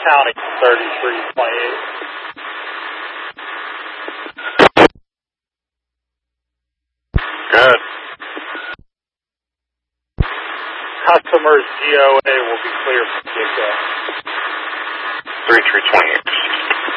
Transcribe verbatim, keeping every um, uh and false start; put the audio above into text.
County thirty-three twenty-eight. Good. Customers G O A will be clear for G O A. thirty-three twenty-eight.